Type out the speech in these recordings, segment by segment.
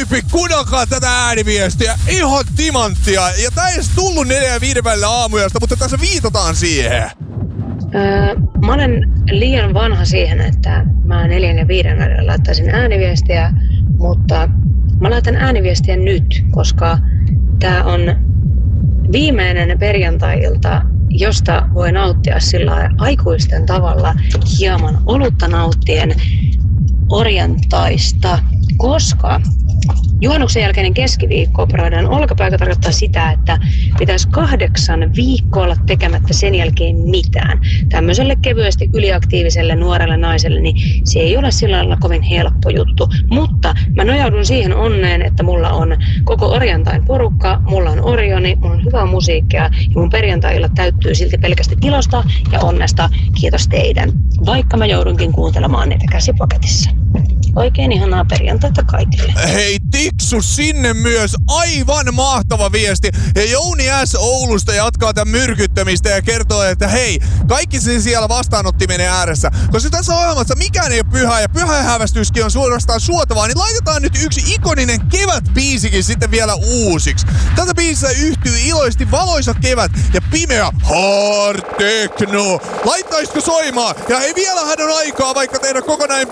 tyyppi, kuunnelkaa tätä ääniviestiä. Ihan timanttia. Ja tää ei edes tullut 4 ja 5 välillä aamuyöstä, mutta tässä viitataan siihen. Mä olen liian vanha siihen, että mä 4 ja 5 välillä laittaisin ääniviestiä, mutta mä laitan ääniviestiä nyt, koska tää on viimeinen perjantai-ilta, josta voi nauttia sillä aikuisten tavalla hieman olutta nauttien orjantaista, koska juhannuksen jälkeinen keskiviikko operoidaan olkapää, joka tarkoittaa sitä, että pitäisi 8 viikkoa olla tekemättä sen jälkeen mitään. Tämmöiselle kevyesti yliaktiiviselle nuorelle naiselle, niin se ei ole sillä lailla kovin helppo juttu. Mutta mä nojaudun siihen onneen, että mulla on koko orjantain porukka, mulla on Orioni, mulla on hyvää musiikkia ja mun perjantai-illat täyttyy silti pelkästään ilosta ja onnesta. Kiitos teidän. Vaikka mä joudunkin kuuntelemaan niitä käsipaketissa. Oikein ihanaa perjantaita kaikille. Hei, tiksu sinne myös. Aivan mahtava viesti. Ja Jouni S. Oulusta jatkaa tämän myrkyttämistä ja kertoo, että hei, kaikki sen siellä vastaanottimenen ääressä. Koska tässä ohjelmassa mikään ei ole pyhää ja pyhähävästyskin on suorastaan suotavaa, niin laitetaan nyt yksi ikoninen kevätbiisikin sitten vielä uusiksi. Tätä biisissä yhtyy iloisesti valoisa kevät ja pimeä hard techno. Laittaisitko soimaan? Ja hei, vielähän on aikaa vaikka tehdä kokonainen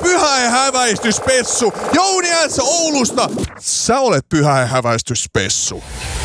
pyhähäväistyspessu. Jouni S. Oulusta, sä olet pyhähäväistyspessu.